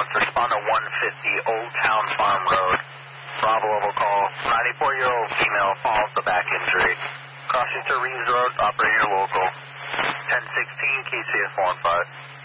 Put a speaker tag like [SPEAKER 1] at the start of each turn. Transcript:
[SPEAKER 1] ambulance. Respond to 150 Old Town Farm Road. Bravo level call. 94-year-old female falls to back injury. Crossing to Reeves Road, operator local. 1016 KCS 15.